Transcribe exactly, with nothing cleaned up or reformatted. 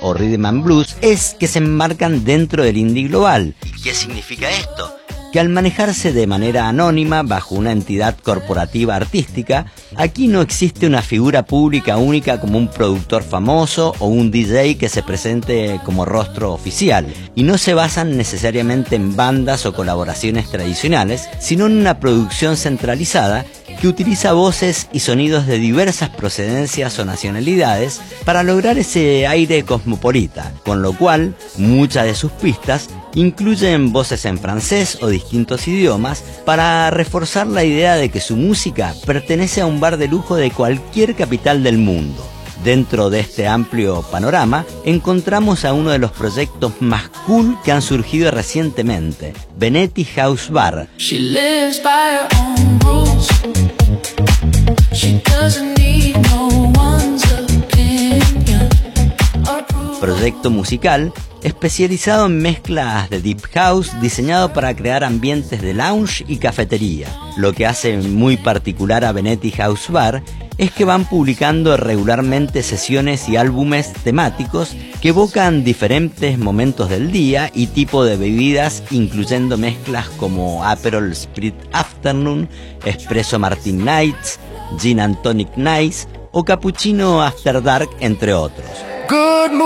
o rhythm and blues es que se enmarcan dentro del indie global. ¿Y qué significa esto? Que al manejarse de manera anónima bajo una entidad corporativa artística, aquí no existe una figura pública única como un productor famoso o un D J que se presente como rostro oficial, y no se basan necesariamente en bandas o colaboraciones tradicionales, sino en una producción centralizada que utiliza voces y sonidos de diversas procedencias o nacionalidades para lograr ese aire cosmopolita, con lo cual muchas de sus pistas incluyen voces en francés o distintos idiomas para reforzar la idea de que su música pertenece a un bar de lujo de cualquier capital del mundo. Dentro de este amplio panorama encontramos a uno de los proyectos más cool que han surgido recientemente, Benetti House Bar. She lives by her own rules. She doesn't need no one's opinion. Proyecto musical especializado en mezclas de deep house, diseñado para crear ambientes de lounge y cafetería. Lo que hace muy particular a Benetti House Bar es que van publicando regularmente sesiones y álbumes temáticos que evocan diferentes momentos del día y tipo de bebidas, incluyendo mezclas como Aperol Spritz Afternoon, Espresso Martini Nights, Gin and Tonic Nights o Cappuccino After Dark, entre otros. Good